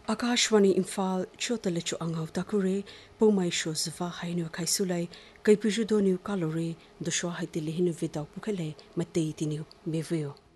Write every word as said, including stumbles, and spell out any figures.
Akashwani Imphal chotalechu angau takure pomai sho zva hainu kaisulai kaipuju doniu kalori do shwa haitili hinu vidau pukele matei tiniu mevio.